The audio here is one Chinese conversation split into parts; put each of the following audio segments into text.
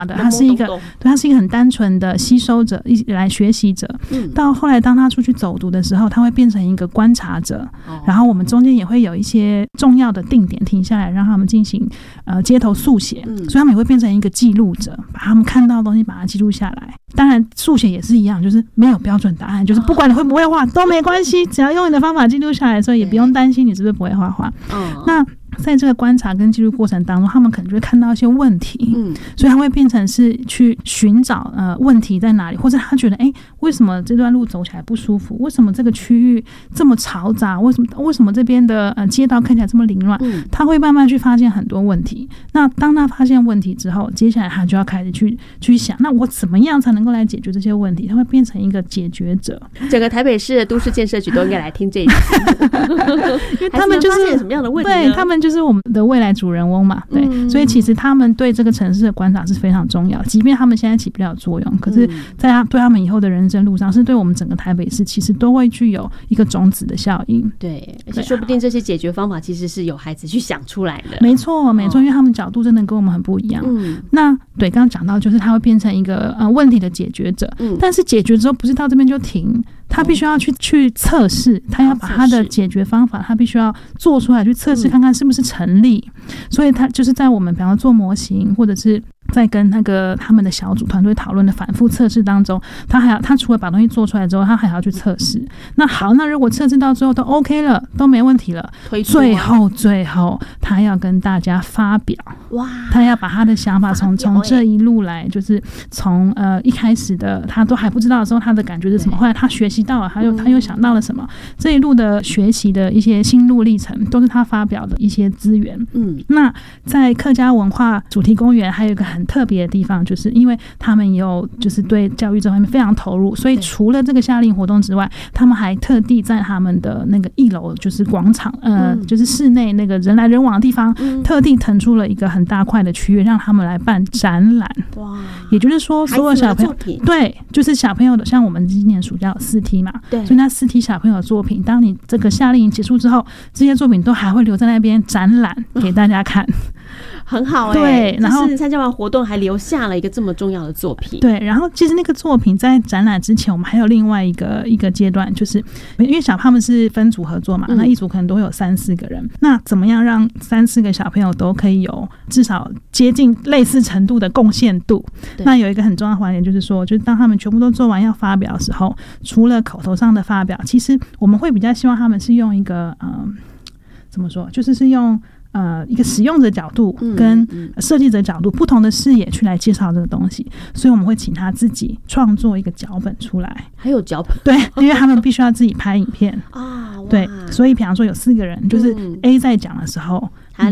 的，他是一个很单纯的吸收者，来学习者。到后来当他出去走读的时候，他会变成一个观察者，然后我们中间也会有一些重要的定点停下来，让他们进行街头速写，所以他们也会变成一个记录者，把他们看到的东西把它记录下来。当然速写也是一样，就是没有标准答案，就是不管你会不会画都没关系，只要用你的方法记录下来，所以也不用担心你是不是不会画画。那在这个观察跟记录过程当中，他们可能就会看到一些问题，所以他会变成是去寻找问题在哪里，或者他觉得为什么这段路走起来不舒服？为什么这个区域这么嘈杂？为什么这边的街道看起来这么凌乱？他会慢慢去发现很多问题。那当他发现问题之后，接下来他就要开始去想，那我怎么样才能够来解决这些问题？他会变成一个解决者。整个台北市的都市建设局都应该来听这一集，因为他们就是什么样的问题呢？对，他们就是我们的未来主人翁嘛，对，所以其实他们对这个城市的观察是非常重要，即便他们现在起不了作用，可是在对他们以后的人生路上，是对我们整个台北市其实都会具有一个种子的效应。对，而且说不定这些解决方法其实是有孩子去想出来的。没错没错，因为他们角度真的跟我们很不一样。那对，刚刚讲到就是他会变成一个问题的解决者，但是解决之后不是到这边就停，他必须要去测试，他要把他的解决方法他必须要做出来，去测试看看是不是成立。所以他就是在我们比方说做模型，或者是在跟那个他们的小组团队讨论的反复测试当中，他除了把东西做出来之后，他还要去测试。那好，那如果测试到最后都 OK 了，都没问题了，最后他要跟大家发表。哇！他要把他的想法从这一路来，就是从一开始的他都还不知道的时候，他的感觉是什么？后来他学习到了，他又想到了什么？这一路的学习的一些心路历程，都是他发表的一些资源。那在客家文化主题公园还有一个很特别的地方，就是因为他们有就是对教育这方面非常投入，所以除了这个夏令活动之外，他们还特地在他们的那个1楼就是广场，就是室内那个人来人往的地方，特地腾出了一个很大块的区域，让他们来办展览。哇！也就是说，所有小朋友对，就是小朋友的，像我们今年暑假有4梯嘛，对，所以那4梯小朋友的作品，当你这个夏令营结束之后，这些作品都还会留在那边展览给大家看。很好对，然后参加完活动还留下了一个这么重要的作品。对，然后其实那个作品在展览之前，我们还有另外一个阶段，就是因为他们是分组合作嘛，那一组可能都会有3-4个人，那怎么样让3-4个小朋友都可以有至少接近类似程度的贡献度？那有一个很重要的环节就是说，就是当他们全部都做完要发表的时候，除了口头上的发表，其实我们会比较希望他们是用一个怎么说，就是用一个使用者角度跟设计者角度不同的视野去来介绍这个东西，所以我们会请他自己创作一个脚本出来。还有脚本？对，因为他们必须要自己拍影片啊。对，所以比方说有4个人，就是 A 在讲的时候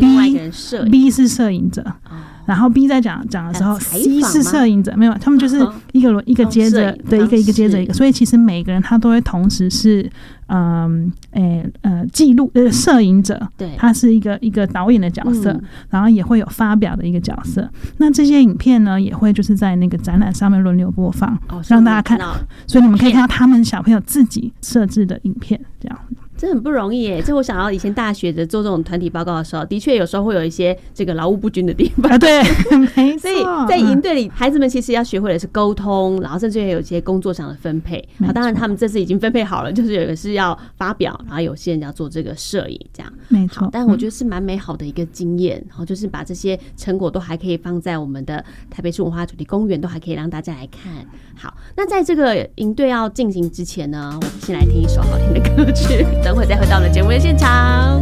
，B 是摄影者。然后 B 在讲的时候 ，C 是摄影者，没有，他们就是一个接着对一个接着一个，所以其实每个人他都会同时是记录摄影者，对，他是一个导演的角色，然后也会有发表的一个角色。那这些影片呢，也会就是在那个展览上面轮流播放，让大家看，所以你们可以看到他们小朋友自己设置的影片，这样。这很不容易耶！这我想到以前大学的做这种团体报告的时候，的确有时候会有一些这个劳务不均的地方。对，没错。所以在营队里，孩子们其实要学会的是沟通，然后甚至也有一些工作上的分配。好，当然他们这次已经分配好了，就是有一个是要发表，然后有些人要做这个摄影，这样。没错。但我觉得是蛮美好的一个经验，然后就是把这些成果都还可以放在我们的台北市文化主题公园，都还可以让大家来看。好，那在这个营队要进行之前呢，我们先来听一首好听的歌曲。等会再回到我们的节目的现场。